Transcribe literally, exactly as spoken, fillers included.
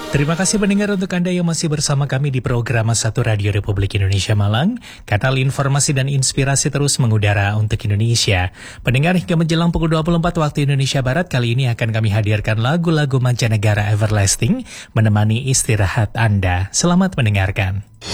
Terima kasih pendengar untuk Anda yang masih bersama kami di program satu Radio Republik Indonesia Malang. Kanal informasi dan inspirasi terus mengudara untuk Indonesia. Pendengar, hingga menjelang pukul dua puluh empat waktu Indonesia Barat, kali ini akan kami hadirkan lagu-lagu mancanegara everlasting menemani istirahat Anda. Selamat mendengarkan.